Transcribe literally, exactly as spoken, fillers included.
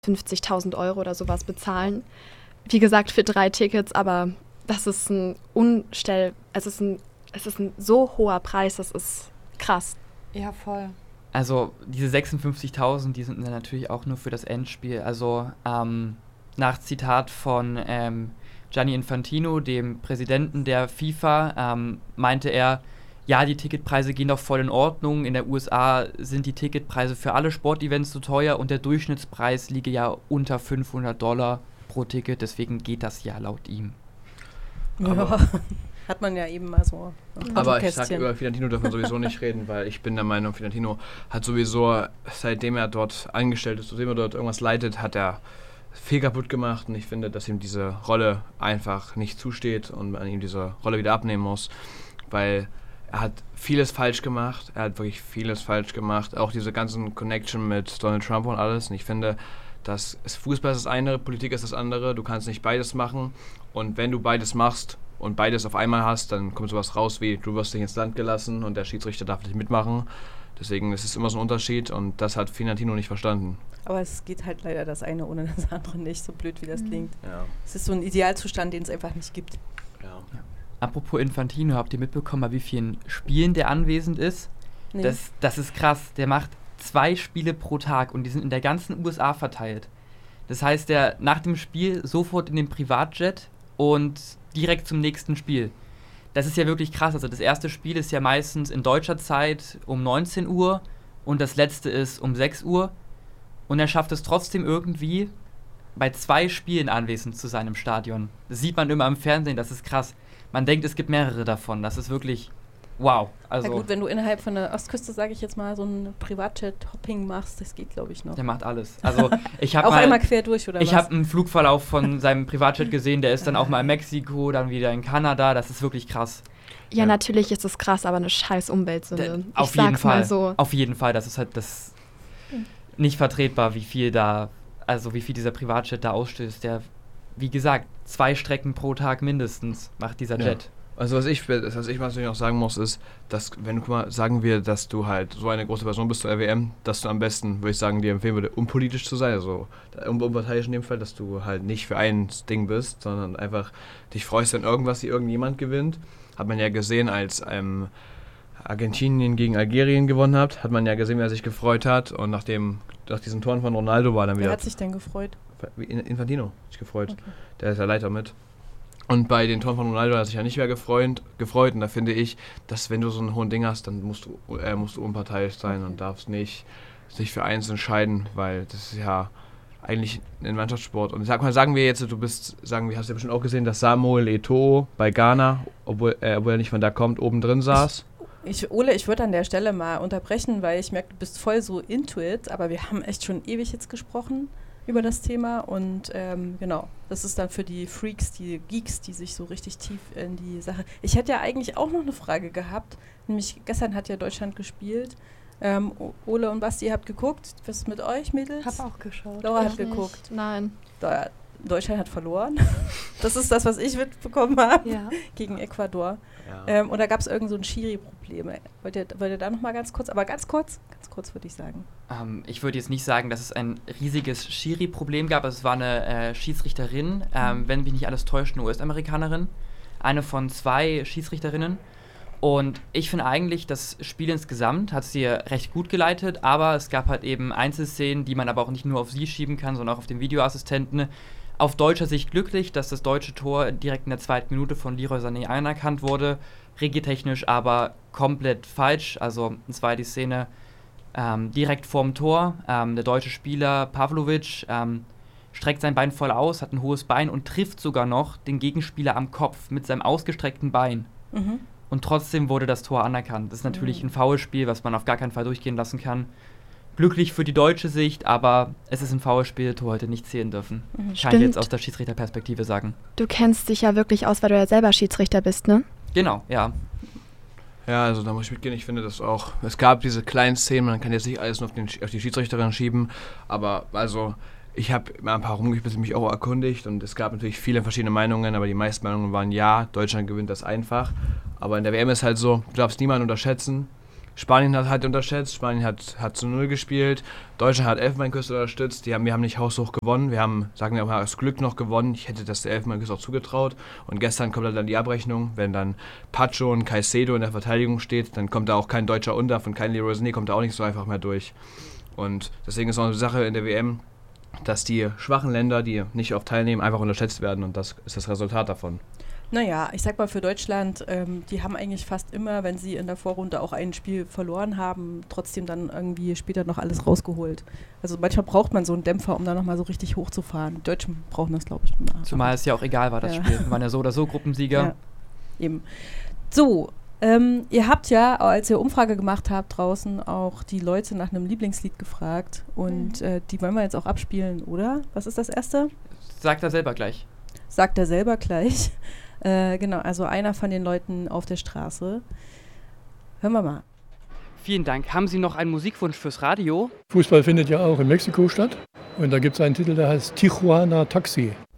fünfzigtausend Euro oder sowas bezahlen. Wie gesagt, für drei Tickets, aber das ist ein Unstell... Es ist ein, es ist ein so hoher Preis, das ist krass. Ja, voll. Also diese sechsundfünfzigtausend, die sind dann natürlich auch nur für das Endspiel. Also ähm, nach Zitat von ähm, Gianni Infantino, dem Präsidenten der FIFA, ähm, meinte er, ja, die Ticketpreise gehen doch voll in Ordnung. In der U S A sind die Ticketpreise für alle Sportevents zu teuer und der Durchschnittspreis liege ja unter fünfhundert Dollar pro Ticket. Deswegen geht das ja laut ihm. Ja, hat man ja eben mal so. Aber ich sage, über Fiorentino dürfen wir sowieso nicht reden, weil ich bin der Meinung, Fiorentino hat sowieso, seitdem er dort angestellt ist, seitdem er dort irgendwas leitet, hat er viel kaputt gemacht. Und ich finde, dass ihm diese Rolle einfach nicht zusteht und man ihm diese Rolle wieder abnehmen muss, weil er hat vieles falsch gemacht. Er hat wirklich vieles falsch gemacht. Auch diese ganzen Connection mit Donald Trump und alles. Und ich finde, dass Fußball ist das eine, Politik ist das andere. Du kannst nicht beides machen. Und wenn du beides machst und beides auf einmal hast, dann kommt sowas raus wie, du wirst nicht ins Land gelassen und der Schiedsrichter darf nicht mitmachen. Deswegen ist es immer so ein Unterschied und das hat Fiorentino nicht verstanden. Aber es geht halt leider das eine ohne das andere nicht, so blöd wie das mhm. klingt. Ja. Es ist so ein Idealzustand, den es einfach nicht gibt. Ja. Ja. Apropos Infantino, habt ihr mitbekommen, bei wie vielen Spielen der anwesend ist? Nee. Das, das ist krass. Der macht zwei Spiele pro Tag und die sind in der ganzen U S A verteilt. Das heißt, der nach dem Spiel sofort in den Privatjet und direkt zum nächsten Spiel. Das ist ja wirklich krass. Also das erste Spiel ist ja meistens in deutscher Zeit um neunzehn Uhr und das letzte ist um sechs Uhr. Und er schafft es trotzdem irgendwie, bei zwei Spielen anwesend zu sein im Stadion. Das sieht man immer im Fernsehen, das ist krass. Man denkt, es gibt mehrere davon. Das ist wirklich wow. Also ja gut, wenn du innerhalb von der Ostküste, sage ich jetzt mal, so ein Privatjet-Hopping machst, das geht, glaube ich, noch. Der macht alles. Also ich habe auch mal, einmal quer durch, oder ich was? Ich habe einen Flugverlauf von seinem Privatjet gesehen, der ist dann auch mal in Mexiko, dann wieder in Kanada. Das ist wirklich krass. Ja, ja. Natürlich ist es krass, aber eine scheiß Umweltsünde. Da, auf ich jeden sag's Fall. Mal so. Auf jeden Fall. Das ist halt das nicht vertretbar, wie viel da, also wie viel dieser Privatjet da ausstößt. Der, wie gesagt, zwei Strecken pro Tag mindestens macht dieser Ja. Jet. Also was ich, was ich natürlich noch sagen muss, ist, dass, wenn du, guck mal, sagen wir, dass du halt so eine große Person bist zur R W M, dass du am besten, würde ich sagen, dir empfehlen würde, unpolitisch zu sein, also unparteiisch in dem Fall, dass du halt nicht für ein Ding bist, sondern einfach dich freust, wenn irgendwas, wie irgendjemand gewinnt. Hat man ja gesehen, als ähm, Argentinien gegen Algerien gewonnen hat, hat man ja gesehen, wer sich gefreut hat und nachdem, nach diesen Toren von Ronaldo war dann wieder... Wer hat sich denn gefreut? Infantino hat sich gefreut, Okay. Der ist ja Leiter mit. Und bei den Toren von Ronaldo hat er sich ja nicht mehr gefreut, gefreut. Und da finde ich, dass wenn du so einen hohen Ding hast, dann musst du, äh, musst du unparteiisch sein und darfst nicht sich für eins entscheiden, weil das ist ja eigentlich ein Mannschaftssport. Und sag mal, sagen wir jetzt, du bist, sagen wir, hast du ja bestimmt auch gesehen, dass Samuel Eto'o bei Ghana, obwohl, äh, obwohl er nicht von da kommt, oben drin saß. Ich, Ole, ich würde an der Stelle mal unterbrechen, weil ich merke, du bist voll so into it, aber wir haben echt schon ewig jetzt gesprochen über das Thema und ähm, genau, das ist dann für die Freaks, die Geeks, die sich so richtig tief in die Sache... Ich hätte ja eigentlich auch noch eine Frage gehabt, nämlich gestern hat ja Deutschland gespielt. Ähm, Ole und Basti, ihr habt geguckt. Was ist mit euch, Mädels? Hab auch geschaut. Laura hat Ich geguckt. nicht. Nein. Da, Deutschland hat verloren. Das ist das, was ich mitbekommen habe, Ja. gegen Ecuador. Ja. Ähm, und da gab es irgend so ein Schiri-Problem. Wollt ihr, wollt ihr da noch mal ganz kurz, aber ganz kurz, ganz kurz würde ich sagen. Ähm, ich würde jetzt nicht sagen, dass es ein riesiges Schiri-Problem gab. Es war eine äh, Schiedsrichterin, ähm, wenn mich nicht alles täuscht, eine U S-Amerikanerin. Eine von zwei Schiedsrichterinnen. Und ich finde eigentlich, das Spiel insgesamt hat sie recht gut geleitet, aber es gab halt eben Einzelszenen, die man aber auch nicht nur auf sie schieben kann, sondern auch auf den Videoassistenten. Auf deutscher Sicht glücklich, dass das deutsche Tor direkt in der zweiten Minute von Leroy Sané anerkannt wurde. Regeltechnisch aber komplett falsch. Also es war die Szene ähm, direkt vorm Tor. Ähm, der deutsche Spieler Pavlovic ähm, streckt sein Bein voll aus, hat ein hohes Bein und trifft sogar noch den Gegenspieler am Kopf mit seinem ausgestreckten Bein. Mhm. Und trotzdem wurde das Tor anerkannt. Das ist natürlich Mhm. ein Foulspiel, was man auf gar keinen Fall durchgehen lassen kann. Glücklich für die deutsche Sicht, aber es ist ein Foulspiel, Tor heute nicht zählen dürfen. Mhm. Kann Stimmt. ich jetzt aus der Schiedsrichterperspektive sagen. Du kennst dich ja wirklich aus, weil du ja selber Schiedsrichter bist, ne? Genau, ja. Ja, also da muss ich mitgehen, ich finde das auch, es gab diese kleinen Szenen, man kann jetzt nicht alles nur auf, den, auf die Schiedsrichterin schieben, aber also ich habe mal ein paar rumgespielt, mich auch erkundigt und es gab natürlich viele verschiedene Meinungen, aber die meisten Meinungen waren ja, Deutschland gewinnt das einfach, aber in der W M ist halt so, du darfst niemanden unterschätzen, Spanien hat halt unterschätzt, Spanien hat, hat zu Null gespielt, Deutschland hat Elfenbeinküste unterstützt, die haben, wir haben nicht haushoch gewonnen, wir haben, sagen wir mal, das Glück noch gewonnen, ich hätte das der Elfenbeinküste auch zugetraut und gestern kommt dann die Abrechnung, wenn dann Pacho und Caicedo in der Verteidigung steht, dann kommt da auch kein Deutscher unter, von kein Leroy Sané kommt da auch nicht so einfach mehr durch und deswegen ist auch eine Sache in der W M, dass die schwachen Länder, die nicht oft teilnehmen, einfach unterschätzt werden und das ist das Resultat davon. Naja, ich sag mal für Deutschland, ähm, die haben eigentlich fast immer, wenn sie in der Vorrunde auch ein Spiel verloren haben, trotzdem dann irgendwie später noch alles rausgeholt. Also manchmal braucht man so einen Dämpfer, um da nochmal so richtig hochzufahren. Die Deutschen brauchen das, glaube ich. Mal. Zumal es ja auch egal war, das Ja. Spiel. Wir waren ja so oder so Gruppensieger. Ja, eben. So, ähm, ihr habt ja, als ihr Umfrage gemacht habt draußen, auch die Leute nach einem Lieblingslied gefragt und Mhm. äh, die wollen wir jetzt auch abspielen, oder? Was ist das erste? Sagt er selber gleich. Sagt er selber gleich. Äh, genau, also einer von den Leuten auf der Straße. Hören wir mal. Vielen Dank. Haben Sie noch einen Musikwunsch fürs Radio? Fußball findet ja auch in Mexiko statt. Und da gibt es einen Titel, der heißt Tijuana Taxi.